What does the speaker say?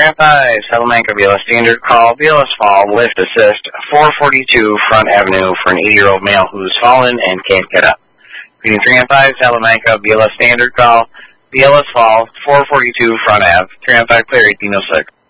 305 Salamanca, BLS Standard call, BLS Fall, lift assist, 442 Front Avenue for an 80-year-old male who's fallen and can't get up. Reading 305 Salamanca, BLS Standard call, BLS Fall, 442 Front Ave, 305 clear, 1806.